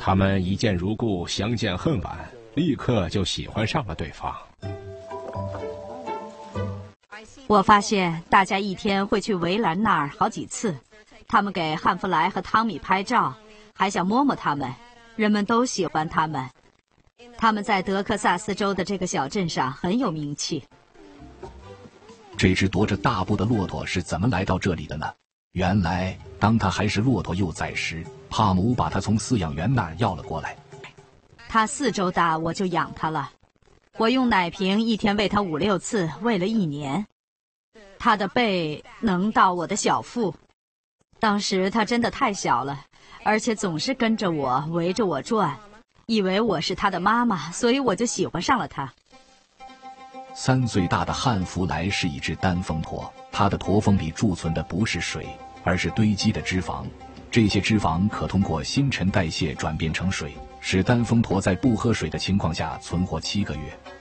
他们一见如故，相见恨晚，立刻就喜欢上了对方。 我发现大家一天会去围栏那儿好几次，他们给汉弗莱和汤米拍照，还想摸摸他们，人们都喜欢他们。他们在德克萨斯州的这个小镇上很有名气。 这只踱着大步的骆驼是怎么来到这里的呢？原来，当它还是骆驼幼崽时，帕姆把它从饲养员那儿要了过来。 它4周大，我就养它了。我用奶瓶一天喂它5、6次，喂了1年。它的背能到我的小腹。当时它真的太小了，而且总是跟着我，围着我转，以为我是它的妈妈，所以我就喜欢上了它。 3岁大的汉弗莱是一只单峰驼，它的驼峰里贮存的不是水，而是堆积的脂肪。这些脂肪可通过新陈代谢转变成水，使单峰驼在不喝水的情况下存活7个月。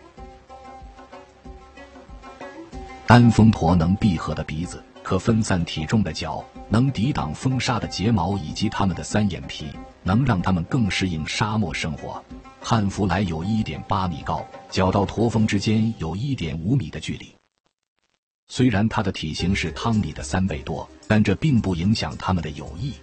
单峰驼能闭合的鼻子，可分散体重的脚，能抵挡风沙的睫毛以及它们的3眼皮，能让它们更适应沙漠生活。汉弗莱有 1.8 米高，脚到驼峰之间有 1.5 米的距离。虽然它的体型是汤米的3倍多，但这并不影响他们的友谊。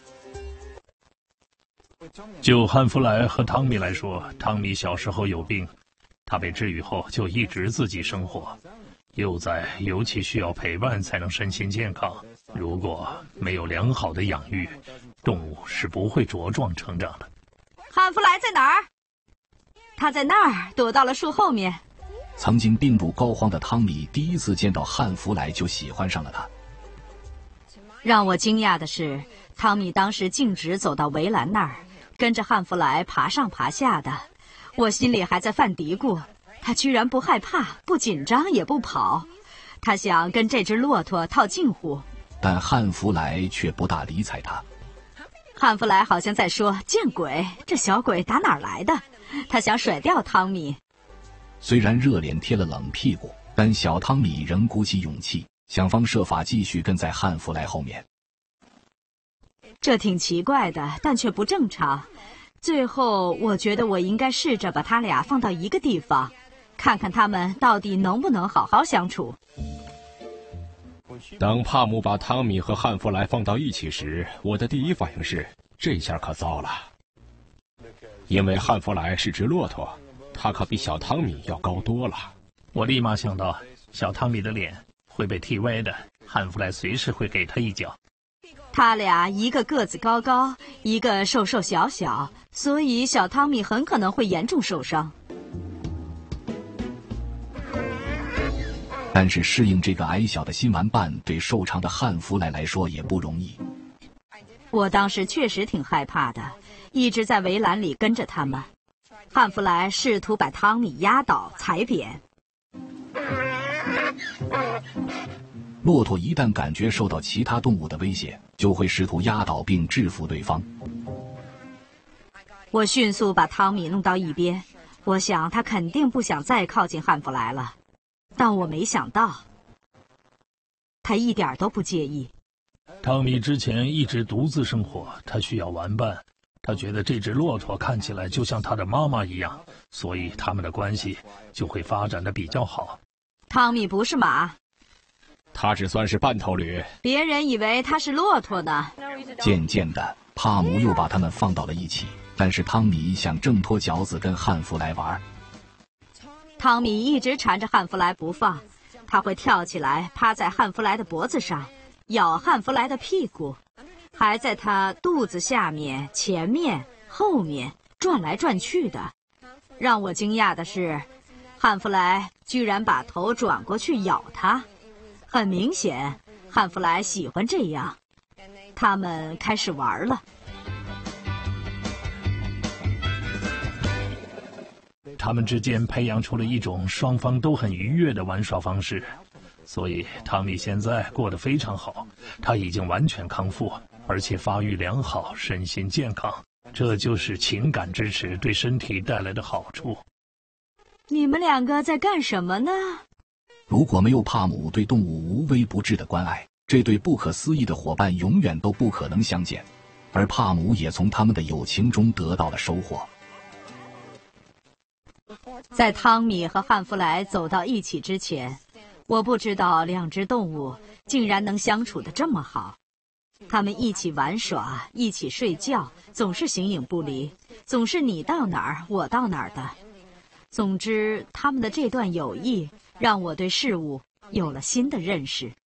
就汉弗莱和汤米来说，汤米小时候有病，他被治愈后就一直自己生活。幼崽尤其需要陪伴才能身心健康，如果没有良好的养育，动物是不会茁壮成长的。 汉弗莱在哪儿？他在那儿，躲到了树后面。 曾经病入膏肓的汤米第一次见到汉弗莱就喜欢上了他。 让我惊讶的是，汤米当时径直走到围栏那儿，跟着汉弗莱爬上爬下的。我心里还在犯嘀咕，他居然不害怕，不紧张，也不跑。他想跟这只骆驼套近乎， 但汉弗莱却不大理睬他。 汉弗莱好像在说：“见鬼，这小鬼打哪儿来的？”他想甩掉汤米。 虽然热脸贴了冷屁股，但小汤米仍鼓起勇气，想方设法继续跟在汉弗莱后面。 这挺奇怪的，但却不正常。最后，我觉得我应该试着把他俩放到一个地方，看看他们到底能不能好好相处。 当帕姆把汤米和汉弗莱放到一起时，我的第一反应是，这下可糟了。因为汉弗莱是只骆驼，他可比小汤米要高多了。 我立马想到，小汤米的脸会被踢歪的，汉弗莱随时会给他一脚。 他俩一个个子高高，一个瘦瘦小小，所以小汤米很可能会严重受伤。 但是适应这个矮小的新玩伴对瘦长的汉弗莱来说也不容易。 我当时确实挺害怕的，一直在围栏里跟着他们。汉弗莱试图把汤米压倒、踩扁。 骆驼一旦感觉受到其他动物的威胁，就会试图压倒并制服对方。 我迅速把汤米弄到一边，我想他肯定不想再靠近汉弗莱了，但我没想到，他一点都不介意。 汤米之前一直独自生活，他需要玩伴。他觉得这只骆驼看起来就像他的妈妈一样，所以他们的关系就会发展得比较好。 汤米不是马， 他只算是半头驴。 别人以为他是骆驼呢。 渐渐的，帕姆又把他们放到了一起，但是汤米想挣脱脚趾跟汉弗莱玩。 汤米一直缠着汉弗莱不放，他会跳起来趴在汉弗莱的脖子上，咬汉弗莱的屁股，还在他肚子下面、前面、后面转来转去的。让我惊讶的是，汉弗莱居然把头转过去咬他。很明显，汉弗莱喜欢这样。他们开始玩了。 他们之间培养出了一种双方都很愉悦的玩耍方式，所以汤米现在过得非常好，他已经完全康复，而且发育良好，身心健康。这就是情感支持对身体带来的好处。 你们两个在干什么呢？ 如果没有帕姆对动物无微不至的关爱，这对不可思议的伙伴永远都不可能相见。 而帕姆也从他们的友情中得到了收获。 在汤米和汉弗莱走到一起之前，我不知道两只动物竟然能相处得这么好。他们一起玩耍，一起睡觉，总是形影不离，总是你到哪儿我到哪儿的。总之，他们的这段友谊让我对事物有了新的认识。